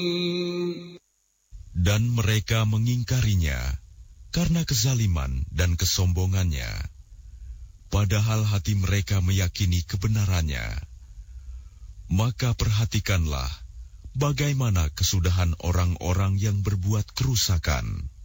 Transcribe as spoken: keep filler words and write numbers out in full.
Dan mereka mengingkarinya karena kezaliman dan kesombongannya, padahal hati mereka meyakini kebenarannya. Maka perhatikanlah bagaimana kesudahan orang-orang yang berbuat kerusakan.